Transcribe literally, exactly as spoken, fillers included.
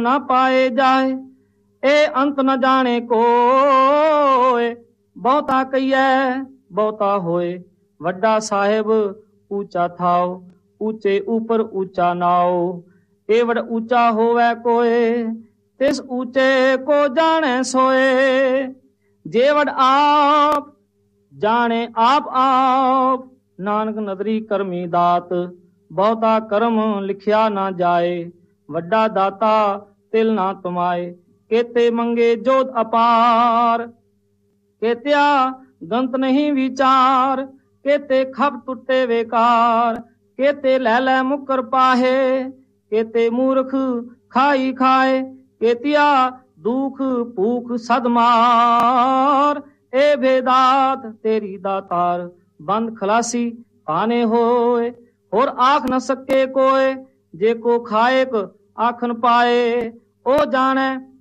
ना पाए जाए, ए अंत न जाने कोय। बहुता कहिए बहुता होए, वड्डा साहेब ऊंचा थाओ, ऊंचे ऊपर ऊंचा नाओ। एवड ऊंचा होवे कोय, तिस ऊंचे को जाने सोए। जेवड आप जाने आप आप, नानक नदरी करमी दात। बहुता कर्म लिखिया ना जाए, वड्डा दाता तिल ना तुमाए। केते मंगे जोत अपार, केत्या गंत नहीं विचार। केते खप टुटे वेकार, केते लै लै मुकर पाहे। केते मूर्ख खाई खाए, केतिया दुख भूख सदमार। ए भेदात तेरी दातार, बंद खलासी पाने होए। होर आख न सके कोय, जेको खाएक आखन पाए। ओ जाने